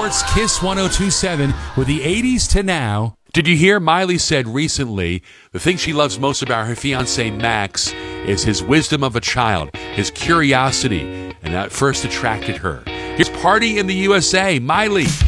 Sports Kiss 1027 with the 80s to now. Did you hear Miley said recently the thing she loves most about her fiancé Max is his wisdom of a child, his curiosity, and that first attracted her. Here's Party in the USA, Miley.